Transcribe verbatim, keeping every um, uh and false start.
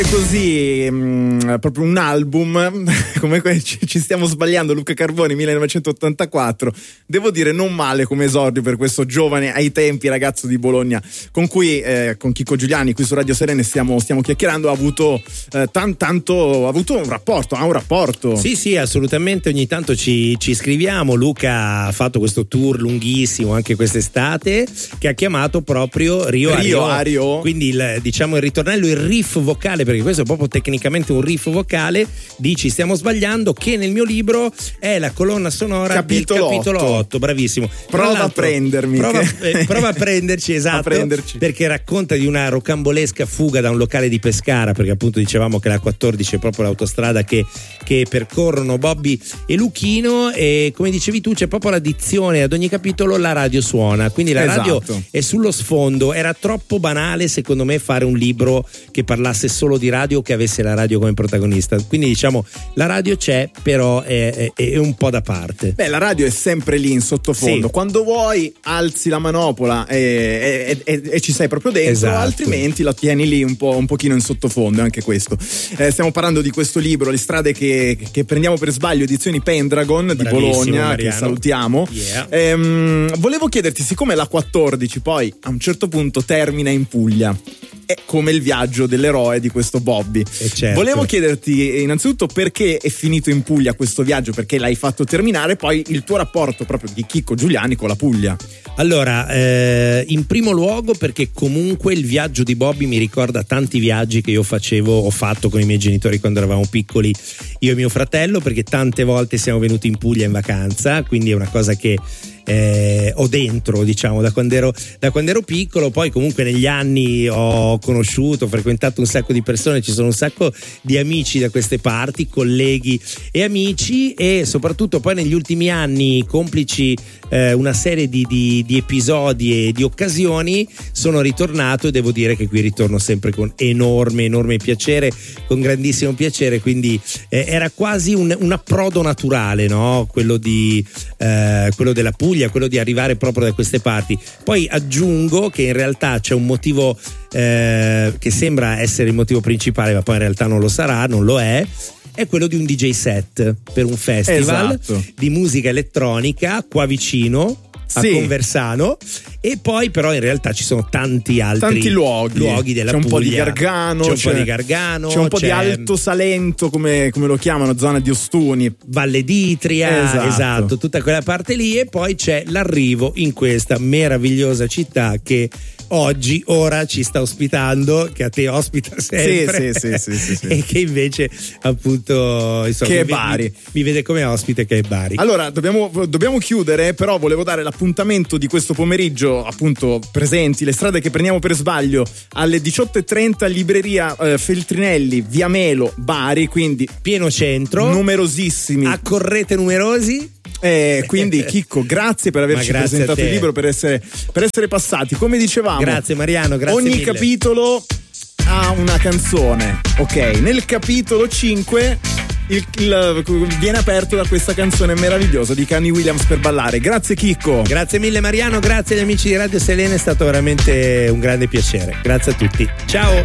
Così mh, proprio un album come que- ci, ci stiamo sbagliando. Luca Carboni millenovecentottantaquattro, devo dire non male come esordio per questo giovane ai tempi ragazzo di Bologna con cui eh, con Chicco Giuliani qui su Radio Serene stiamo, stiamo chiacchierando. Ha avuto eh, tan, tanto ha avuto un rapporto ha un rapporto sì sì assolutamente, ogni tanto ci, ci scriviamo. Luca ha fatto questo tour lunghissimo anche quest'estate che ha chiamato proprio Rio, Rio a Rio. Rio. Quindi il, diciamo il ritornello, il riff vocale, perché questo è proprio tecnicamente un riff vocale di Ci stiamo sbagliando, che nel mio libro è la colonna sonora capitolo del capitolo otto. otto, bravissimo. Prova a prendermi. Prova, eh, prova a prenderci, esatto, a prenderci. Perché racconta di una rocambolesca fuga da un locale di Pescara, perché appunto dicevamo che la quattordici è proprio l'autostrada che, che percorrono Bobby e Luchino, e come dicevi tu c'è proprio la dizione, ad ogni capitolo la radio suona, quindi la esatto. radio è sullo sfondo. Era troppo banale secondo me fare un libro che parlasse solo di radio, che avesse la radio come protagonista, quindi diciamo la radio c'è, però è, è, è un po' da parte. Beh, la radio è sempre lì in sottofondo, sì. Quando vuoi alzi la manopola e, e, e, e ci sei proprio dentro, esatto. Altrimenti la tieni lì un po', un pochino in sottofondo, anche questo. Eh, stiamo parlando di questo libro, Le strade che, che prendiamo per sbaglio, edizioni Pendragon di Bravissimo, Bologna, Mariano. che salutiamo. Yeah. Ehm, volevo chiederti, siccome la quattordici poi a un certo punto termina in Puglia, è come il viaggio dell'eroe di questo Bobby. Certo. Volevo chiederti innanzitutto perché è finito in Puglia questo viaggio, perché l'hai fatto terminare, poi il tuo rapporto proprio di Chicco Giuliani con la Puglia. Allora, eh, in primo luogo perché comunque il viaggio di Bobby mi ricorda tanti viaggi che io facevo, ho fatto con i miei genitori quando eravamo piccoli, io e mio fratello, perché tante volte siamo venuti in Puglia in vacanza, quindi è una cosa che Eh, ho dentro, diciamo, da quando ero da quando ero piccolo. Poi comunque negli anni ho conosciuto, ho frequentato un sacco di persone, ci sono un sacco di amici da queste parti, colleghi e amici, e soprattutto poi negli ultimi anni, complici eh, una serie di, di, di episodi e di occasioni, sono ritornato e devo dire che qui ritorno sempre con enorme enorme piacere, con grandissimo piacere, quindi eh, era quasi un, un approdo naturale, no? Quello di eh, quello della Puglia, quello di arrivare proprio da queste parti. Poi aggiungo che in realtà c'è un motivo eh, che sembra essere il motivo principale, ma poi in realtà non lo sarà, non lo è. È quello di un D J set per un festival esatto. di musica elettronica qua vicino a sì. Conversano, e poi però in realtà ci sono tanti altri tanti luoghi, luoghi della c'è un Puglia. po' di Gargano, c'è un c'è, po' di Gargano, c'è un po' c'è di Alto Salento, come, come lo chiamano, zona di Ostuni, Valle d'Itria, esatto. esatto, tutta quella parte lì, e poi c'è l'arrivo in questa meravigliosa città che oggi, ora ci sta ospitando, che a te ospita sempre, sì, sì, sì, sì, sì. e che invece appunto insomma, che è mi, Bari. Mi, mi vede come ospite, che è Bari. Allora dobbiamo, dobbiamo chiudere, però volevo dare l'appuntamento di questo pomeriggio, appunto presenti Le strade che prendiamo per sbaglio alle diciotto e trenta, libreria eh, Feltrinelli, via Melo, Bari, quindi pieno centro, numerosissimi, accorrete numerosi. Eh, quindi Chicco, grazie per averci grazie presentato il libro, per essere, per essere passati. Come dicevamo, grazie Mariano, grazie ogni mille. capitolo ha una canzone, ok? Nel capitolo cinque il, il, viene aperto da questa canzone meravigliosa di Kanye Williams per ballare. Grazie Chicco. Grazie mille Mariano, grazie agli amici di Radio Selene, è stato veramente un grande piacere. Grazie a tutti, ciao.